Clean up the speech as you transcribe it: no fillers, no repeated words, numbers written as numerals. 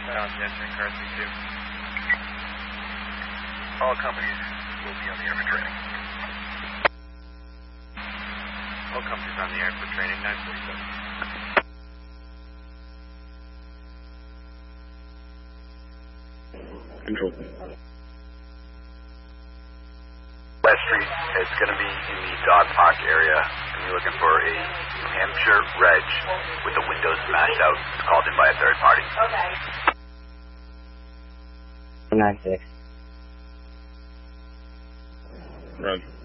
Answering car 32. All companies will be on the air for training. All companies on the air for training, 947. Control. West Street, it's going to be in the dog park area, and you're looking for a New Hampshire Reg with the windows smashed out. It's called in by a third party. Okay. 96. Roger.